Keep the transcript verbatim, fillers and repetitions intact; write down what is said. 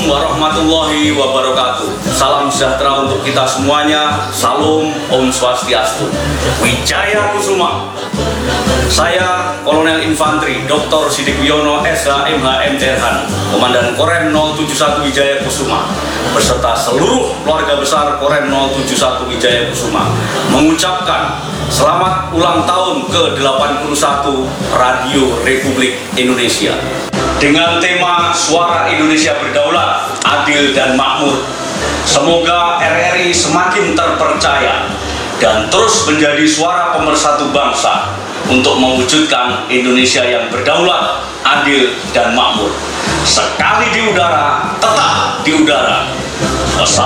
warahmatullahi wabarakatuh. Salam sejahtera untuk kita semuanya. Salam Om Swastiastu. Wijaya Kusuma. Saya Kolonel Infantri Doktor Sidik Wiono S H M H M Terhan, Komandan Korem nol tujuh satu Wijaya Kusuma, beserta seluruh keluarga besar Korem nol tujuh satu Wijaya Kusuma, mengucapkan selamat ulang tahun ke delapan puluh satu Radio Republik Indonesia. Dengan tema Suara Indonesia Berdaulat, Adil dan Makmur, semoga R R I semakin terpercaya dan terus menjadi suara pemersatu bangsa untuk mewujudkan Indonesia yang berdaulat, adil, dan makmur. Sekali di udara, tetap di udara. Wassalamualaikum.